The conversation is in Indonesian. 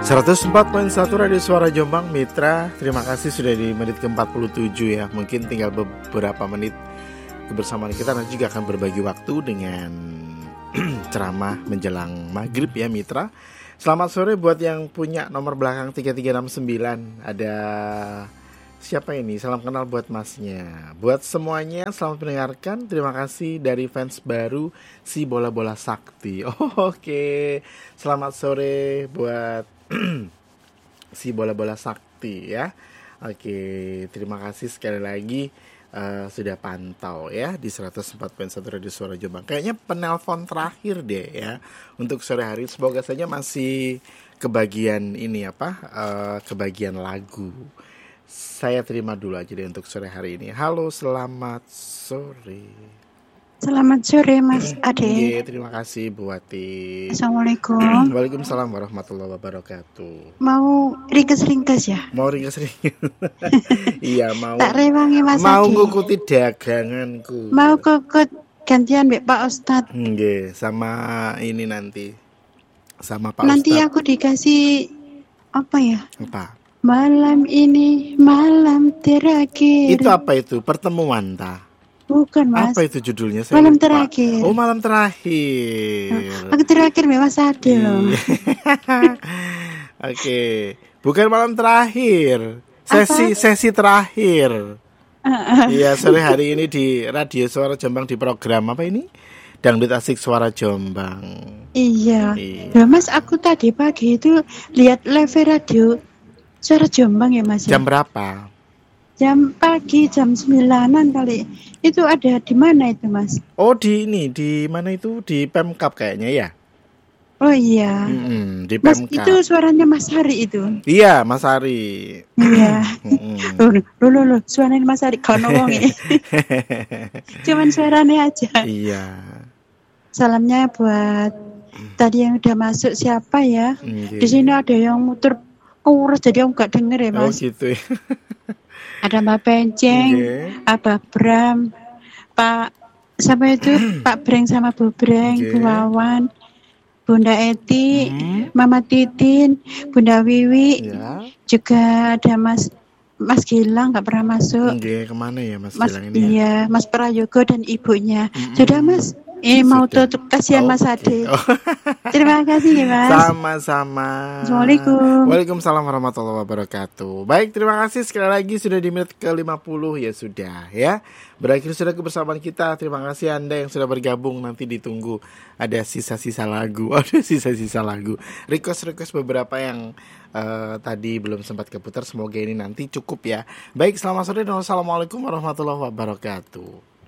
104.1 Radio Suara Jombang Mitra. Terima kasih sudah di menit ke-47 ya. Mungkin tinggal beberapa menit kebersamaan kita. Nanti juga akan berbagi waktu dengan ceramah menjelang maghrib ya Mitra. Selamat sore buat yang punya nomor belakang 3369. Ada siapa ini? Salam kenal buat masnya. Buat semuanya selamat mendengarkan. Terima kasih dari fans baru si Bola-Bola Sakti. Oke. Selamat sore buat si Bola-Bola Sakti ya. Oke, terima kasih sekali lagi sudah pantau ya di 104.1 Radio Suara Jombang. Kayaknya penelpon terakhir deh ya untuk sore hari. Semoga saja masih kebagian ini kebagian lagu. Saya terima dulu aja deh untuk sore hari ini. Halo, selamat sore. Selamat sore Mas Ade. Iya, terima kasih Bu Wati. Assalamualaikum. Waalaikumsalam warahmatullahi wabarakatuh. Mau ringkes-ringkes ya? Mau ringkes-ringkes. Iya, mau. Tak rewangi Mas Mau Ade. ngikuti daganganku. Mau kukut gantian Mbak Pak Ustadz. Nggih, sama ini nanti. Sama Pak Nanti Ustadz. aku dikasih apa ya? Apa? Malam ini malam terakhir. Itu apa itu? Pertemuan ta? Bukan Mas. Apa itu judulnya? Saya Malam lupa. terakhir. Oh, malam terakhir. Aku terakhir Mas Ade loh. Oke, bukan malam terakhir. Sesi terakhir. Iya, sore hari ini di Radio Suara Jombang di program apa ini? Dangdut Asik Suara Jombang. Iya. Nah, Mas, aku tadi pagi itu lihat live radio Suara Jombang ya Mas. Jam berapa? Jam pagi, jam 9-an kali. Itu ada di mana itu Mas? Oh, di mana itu? Di Pemkab kayaknya ya? Oh iya. Di Mas, Pemkab. itu suaranya Mas Hari itu. Iya, Mas Hari. Iya. Loh, suaranya Mas Hari kau ngomongin. Cuman suaranya aja. Iya. Salamnya buat tadi yang udah masuk siapa ya? Di sini ada yang muter urus jadi aku nggak denger ya Mas. Oh gitu ya. Ada Mbak Penceng, Abah Bram, Pak siapa itu? Pak Breng sama Bu Breng, Bu Wawan, Bunda Eti, Mama Titin, Bunda Wiwi, juga ada Mas Gilang nggak pernah masuk. Kemana ya Mas Gilang ini? Iya, Mas Prayogo dan ibunya. Sudah Mas. Mau tutup, kasihan Mas Ade. Terima kasih ya Mas. Sama-sama. Assalamualaikum. Waalaikumsalam warahmatullahi wabarakatuh. Baik, terima kasih sekali lagi sudah di menit ke-50 ya sudah ya. Berakhir sudah kebersamaan kita. Terima kasih Anda yang sudah bergabung. Nanti ditunggu ada sisa-sisa lagu. Request beberapa yang tadi belum sempat keputar. Semoga ini nanti cukup ya. Baik, selamat sore dan wassalamualaikum warahmatullahi wabarakatuh.